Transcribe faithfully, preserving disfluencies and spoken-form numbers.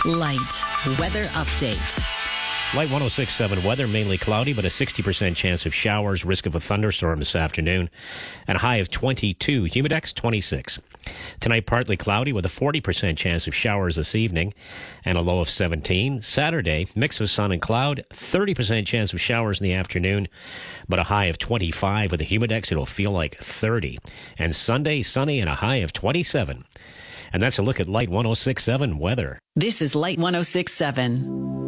Light weather update. Light one oh six point seven weather, mainly cloudy, but a sixty percent chance of showers, risk of a thunderstorm this afternoon, and a high of twenty-two. Humidex, twenty-six. Tonight, partly cloudy with a forty percent chance of showers this evening, and a low of seventeen. Saturday, mix of sun and cloud, thirty percent chance of showers in the afternoon, but a high of twenty-five. With a Humidex, it'll feel like thirty. And Sunday, sunny and a high of twenty-seven. And that's a look at Light one oh six point seven weather. This is Light one oh six point seven.